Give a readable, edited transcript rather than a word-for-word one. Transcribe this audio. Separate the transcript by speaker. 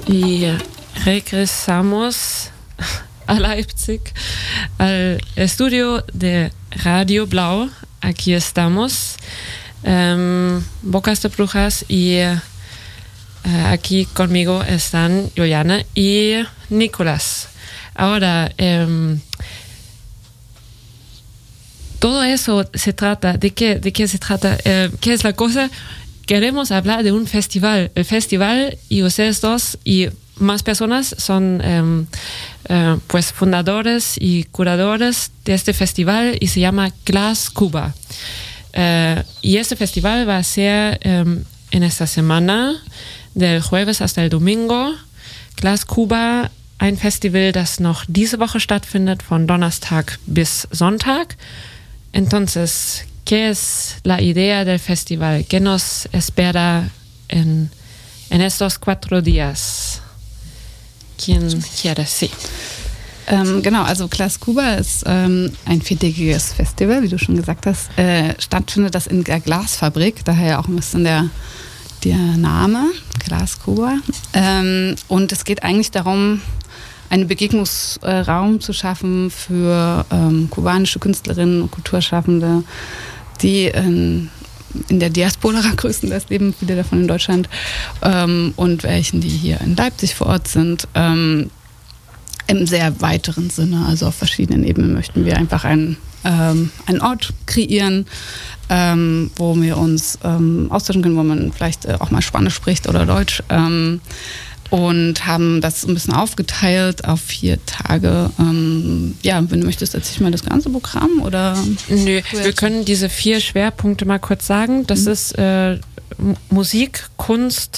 Speaker 1: Y regresamos a Leipzig, al estudio de Radio Blau. Aquí estamos, Bocas de Brujas, y aquí conmigo están Juliana y Nicolás. Ahora, todo eso se trata, ¿de qué se trata? ¿Qué es la cosa? Queremos hablar de un festival. El festival, y ustedes dos y más personas son pues fundadores y curadores de este festival, y se llama Glaskuba. Y este festival va a ser en esta semana, del jueves hasta el domingo. Glaskuba, ein Festival, das noch diese Woche stattfindet, von Donnerstag bis Sonntag. Entonces, ¿qué es la idea del festival? ¿Qué nos espera en estos 4 días? ¿Quién quiere? Sí.
Speaker 2: Genau, also Glaskuba ist ein 4-tägiges Festival, wie du schon gesagt hast. Stattfindet das in der Glasfabrik, daher auch ein bisschen der Name, Glaskuba. Und es geht eigentlich darum, einen Begegnungsraum zu schaffen für kubanische Künstlerinnen und Kulturschaffende, die in der Diaspora größtenteils leben, viele davon in Deutschland, und welchen, die hier in Leipzig vor Ort sind. Im sehr weiteren Sinne, also auf verschiedenen Ebenen möchten wir einfach einen Ort kreieren, wo wir uns austauschen können, wo man vielleicht auch mal Spanisch spricht oder Deutsch, und haben das ein bisschen aufgeteilt auf 4 Tage. Ja, wenn du möchtest, erzähl ich mal das ganze Programm, oder?
Speaker 1: Nö, wir können diese 4 Schwerpunkte mal kurz sagen. Das ist Musik, Kunst,